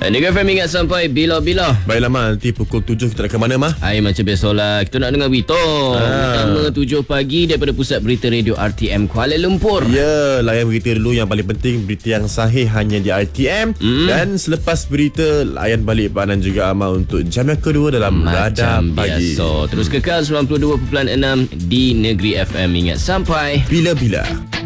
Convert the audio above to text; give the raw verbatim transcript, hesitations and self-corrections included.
Negeri F M ingat sampai bila-bila. Baiklah Mal, nanti pukul tujuh kita nak ke mana Mal? Hai, macam biasalah kita nak dengar berita. Pertama tujuh pagi daripada Pusat Berita Radio R T M Kuala Lumpur. Ya, layan berita dulu yang paling penting. Berita yang sahih hanya di R T M. mm. Dan selepas berita, layan balik Banan juga Amal untuk jam yang kedua dalam Radar Pagi. Macam biasa. Terus kekal sembilan puluh dua perpuluhan enam di Negeri F M. Ingat sampai bila-bila.